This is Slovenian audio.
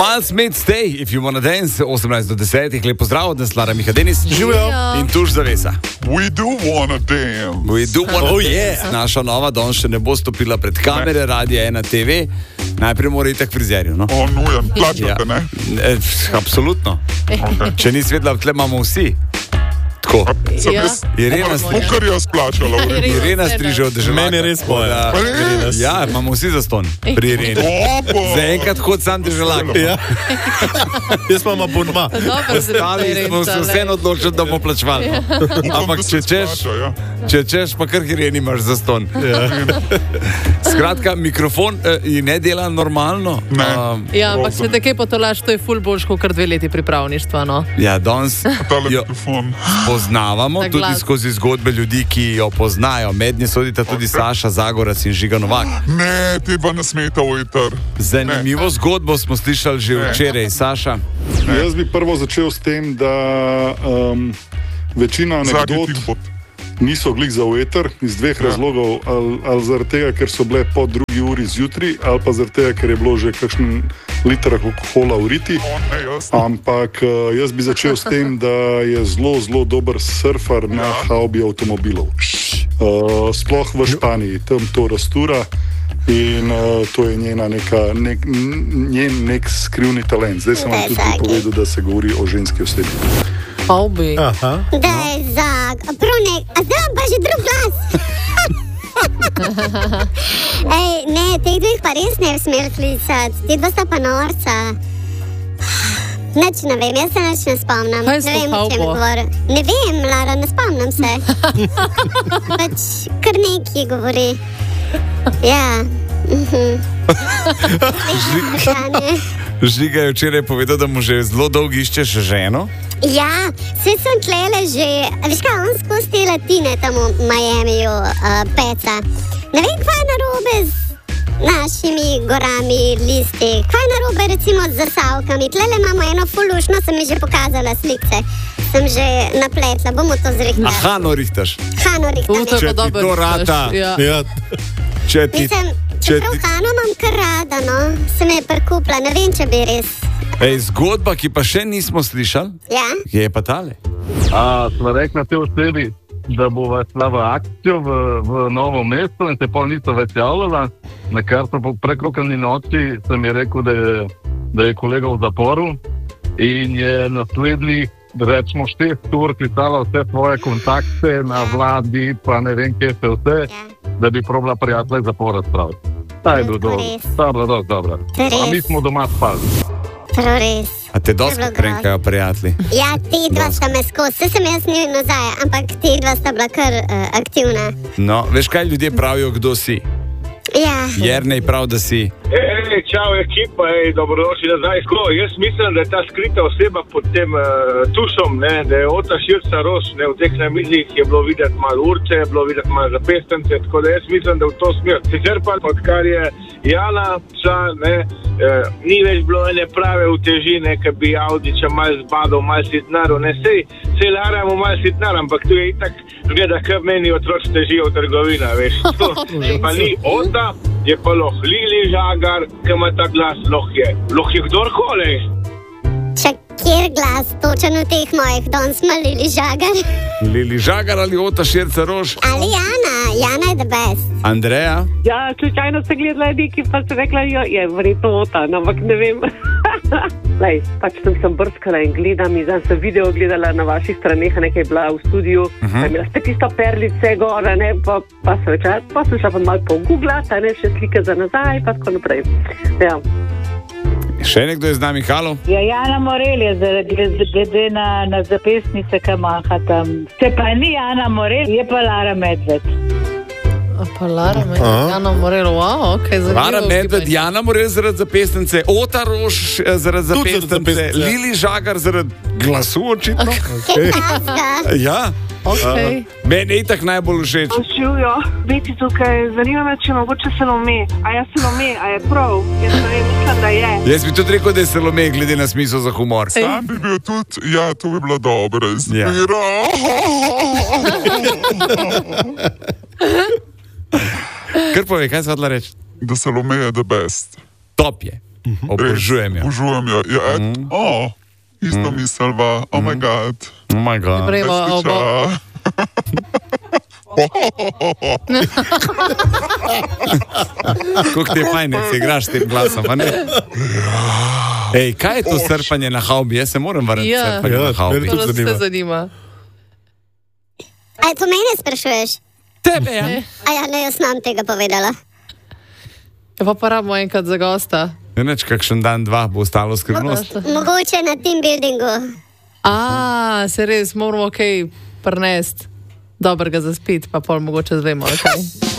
Miles Made Stay, if you wanna dance, 18 do 10, lep pozdrav, da Lara Miha Denis. Živijo. In tuž zavesa. We do wanna dance. We do wanna Oh, dance. yeah. Naša nova danes še ne bo stopila pred kamere, Radija 1 TV. Najprej mora iti k frizerju, no? O, nujen, plačate, ne? Absolutno. Okay. Če nisi vedela, tle imamo vsi. Tako. Irena Smukarja splačala. Irena striže od države. Meni je res boja. Ja, imamo vsi zaston pri Ireni. Zaenkrat hod sam državljak. Ja. Jaz imam abonma. Ostali smo se vseeno odločili, da bomo plačevali. Ampak če češ, pa kar Ireni imaš zaston. Skratka, mikrofon ji ne dela normalno. Ja, ampak se takej potolaš, to je ful boljš, kot 2 leti pripravništva, no. Ja, danes Tale jo mikrofon. poznavamo Ta tudi glas. skozi zgodbe ljudi, ki jo poznajo. Mednje sodita tudi Saša Zagorac in Žiga Novak. Ne, ti pa ne smeta ujter. Zanimivo zgodbo smo slišali že včeraj, Saša. Jaz bi prvo začel s tem, da večina anekdot niso glih za veter iz 2 razlogov. Ali zaradi tega, ker so bile po 2 uri zjutraj, ali pa zaradi tega, ker je bilo že kakšen liter alkohola v riti. Ampak jaz bi začel s tem, da je zelo, zelo dober surfer na havbi avtomobilov. Sploh v Španiji, tam to rastura. In to je njena njen nek skrivni talent. Zdaj sem vam tudi povedal, da se govori o ženski osebi. Havbi. Da je za prunek, a zdaj vam pa že drug glas. Ej, ne, teh 2 pa res ne v smer klicati, ti 2 sta pa norca. Nič ne vem, jaz se nič ne spomnim. Kaj je s Ne to vem, o čem havbo? govori. Ne vem, Lara, ne spomnim se. Pač kar nekaj govori. Ja. Žiga je včeraj povedal, da mu že zelo dolgo iščeš ženo. Ja, vse sem tlele že, veš kaj, on skozi te latine tam v Miamiju peca. Ne vem, kaj je narobe z našimi gorami, listi, kaj je narobe recimo z zasavkami. Tlele imamo eno fulušno, sem mi že pokazala slike, sem že napletla, bomo to zrihtali. Hano rihtaš. Hano To je rihtali. pa Če ti dobro to rihtaš, rata. ja. Ja. Če ti... Mislim, če čeprav ti- Hano imam kar rada, no, se me je prikupla, ne vem, če bi res. Ej, zgodba, ki pa še nismo slišali, Ja? je pa tale. Smo rekli na te osebi, da bo šla v akcijo v Novo mesto in se pol niso več javljala. Na kar so po prekrokani noči sem je rekel, da je kolega v zaporu in je naslednjih, rečemo, 6 ur klicala vse svoje kontakte na vladi, pa ne vem, kje se vse, da bi probala prijatelje iz zapora spraviti. Ta je bil dobro. Ta je bila dosti dobra. A mi smo doma spali. Prav res. A te dosti Je bilo krenkajo prijatelji? Ja, ti 2 sta me skozi, vse sem jaz njih nazaj, ampak ti 2 sta bila kar aktivna. No, veš kaj ljudje pravijo, kdo si? Ja. Jernej prav, da si. Čau ekipa, dobrodošli nazaj. Jaz mislim, da je ta skrita oseba pod tem tušom, ne, da je Ota Širca Roš, ne, v teh namizih je bilo videti malo urce, je bilo videti malo zapestence, tako da jaz mislim, da v to smer. Sicer pa, odkar je Jana šla, ne, ni več bilo ene prave utežine, ki bi Audiča malo zbadal, malo sitnaril, ne, sej Lara mu malo sitnar, ampak tu je itak, zgleda, kar meni otroci težijo v trgovina, veš. Če pa ni Ota, je pa loh Lili Žagar, ki ima ta glas, loh je kdorkoli. Če kjer glas, točen v teh mojih, danes smo Lili Žagar. Lili Žagar ali Ota Širca Roš? Ali Jana je the best. Andreja? Ja, slučajno sem gledala neki, pa sem rekla, je verjetno Ota, no, ampak ne vem. Lej, pač sem brskala in gledam, in sem video gledala na vaših straneh, nekaj je bila v studiu, pa je imela spet tisto perlice gora, ne, pa sem šla pa malo pogooglati, ne, še slike za nazaj, pa tako naprej. Ja. Še nekdo je z nami, halo? Ja, Jana Morel je glede na zapestnice, ki maha tam. Se pa ni Jana Morel, je pa Lara Medved. Pa Lara Medved, Jana Morel, wow, ok, zanimivo. Lara Medved, Jana Morel zaradi zapestnice, Ota Roš zaradi zapestnice, Lili Žagar zaradi glasu očitno. Ja. Okay. Meni je itak najbolj všeč. Živijo, biti tukaj, zanima me, če mogoče Salome. A je Salome, a je prav? Jaz ne vem, mislim, da je. Jaz bi tudi rekel, da je Salome, glede na smisel za humor. Sam bi bil tudi, ja, to bi bila dobra izbira. Kar povej, kaj se hodila reči? Da Salome je the best. Top je. Obožujem jo. Obožujem jo. Ja, isto mislva. Oh my god. Oh my god. Kako ti je fajn, da si igraš tem glasom, a ne? Ej, kaj je to srpanje na havbi? Jaz se moram vrniti srpanje na havbi. To nas vse zanima. A to mene sprašuješ? Tebe, ja. A ja, ne, jaz nam tega povedala. Pa rabimo enkrat za gosta. Je neč, kakšen dan, dva bo ostalo skrivnost. Mogoče na team buildingu. Se res, moramo kaj prinesti dobrega za spit, pa pol mogoče zvemo, kaj.